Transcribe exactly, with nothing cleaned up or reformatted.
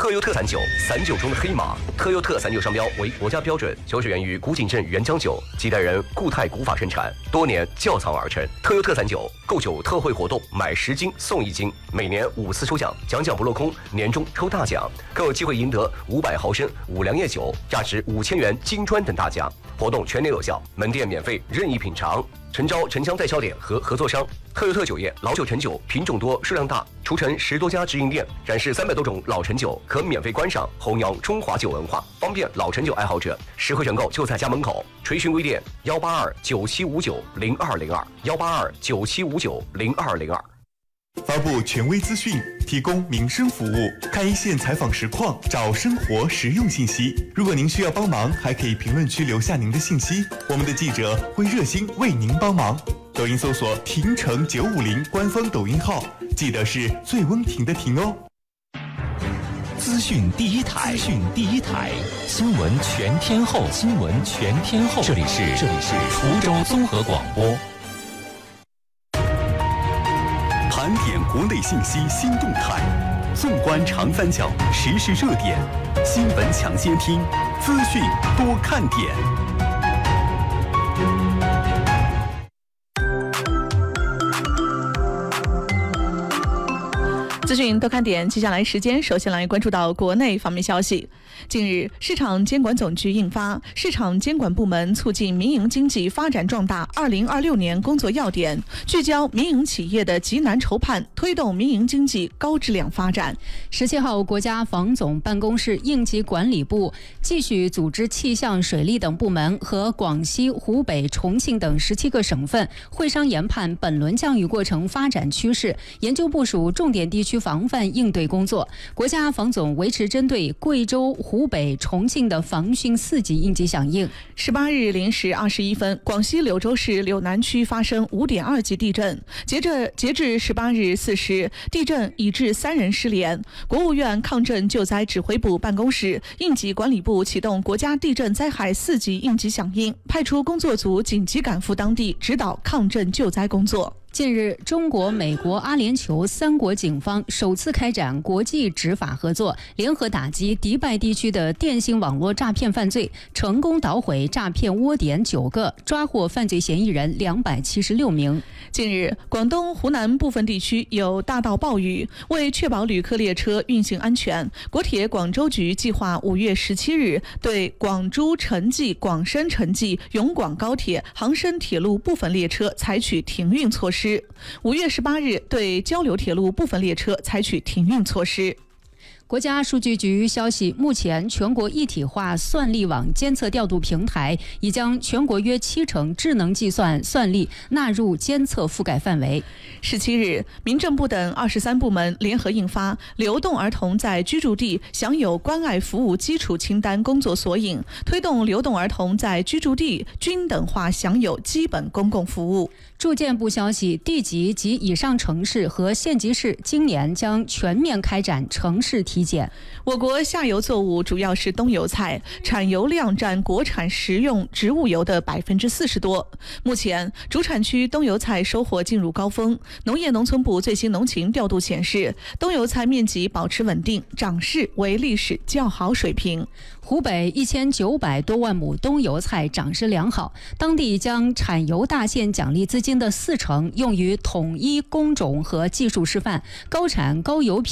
特优特散酒，散酒中的黑马。特优特散酒商标为国家标准，酒水源于古井镇原浆酒，几代人固态古法生产，多年窖藏而成。特优特散酒购酒特惠活动，买十斤送一斤，每年五次抽奖，奖奖不落空，年终抽大奖，更有机会赢得五百毫升五粮液酒，价值五千元金砖等大奖。活动全年有效，门店免费任意品尝。诚招城乡代销点和合作商。特优特酒业老酒陈酒品种多数量大，除城十多家直营店，展示三百多种老陈酒，可免费观赏，弘扬中华酒文化，方便老陈酒爱好者。实惠选购就在家门口。垂询微店幺八二九七五九零二零二幺八二九七五九零二零二。 发布权威资讯，提供民生服务，看一线采访实况，找生活实用信息。如果您需要帮忙，还可以评论区留下您的信息，我们的记者会热心为您帮忙。抖音搜索亭城九五零官方抖音号，记得是最温婷的婷哦。 资讯第一台，资讯第一台，新闻全天候，新闻全天候。这里是这里是滁州综合广播。 盘点国内信息新动态，纵观长三角时事热点，新闻抢先听，资讯多看点。 资讯多看点，接下来时间首先来关注到国内方面消息。近日，市场监管总局印发《市场监管部门促进民营经济发展壮大二零二六年工作要点》，聚焦民营企业的急难筹判，推动民营经济高质量发展。 十七号，国家防总办公室应急管理部继续组织气象、水利等部门和广西、湖北、重庆等十七个省份会商研判本轮降雨过程发展趋势，研究部署重点地区防范应对工作。国家防总维持针对贵州、湖北、重庆的防汛四级应急响应。 十八日零时二十一分，广西柳州市柳南区发生五点二级地震。截至截至十八日四时，地震已致三人失联。国务院抗震救灾指挥部办公室、应急管理部启动国家地震灾害四级应急响应，派出工作组紧急赶赴当地指导抗震救灾工作。 近日，中国、美国、阿联酋三国警方首次开展国际执法合作，联合打击迪拜地区的电信网络诈骗犯罪，成功捣毁诈骗窝点九个，抓获犯罪嫌疑人两百七十六名。 近日，广东、湖南部分地区有大到暴雨，为确保旅客列车运行安全，国铁广州局计划五月十七日对广珠、陈记、广深陈记、永广高铁、杭深铁路部分列车采取停运措施。五月十八日对交流铁路部分列车采取停运措施。 国家数据局消息，目前全国一体化算力网监测调度平台已将全国约七成智能计算算力纳入监测覆盖范围。 十七日，民政部等二十三部门联合印发《流动儿童在居住地享有关爱服务基础清单工作索引》，推动流动儿童在居住地均等化享有基本公共服务。 住建部消息，地级及以上城市和县级市今年将全面开展城市体检。 我国下游作物主要是冬油菜，产油量占国产食用植物油的百分之四十多。目前，主产区冬油菜收获进入高峰。农业农村部最新农情调度显示，冬油菜面积保持稳定，长势为历史较好水平。 湖北一千九百多万亩冬油菜长势良好，当地将产油大县奖励资金的四成用于统一工种和技术示范，高产高油品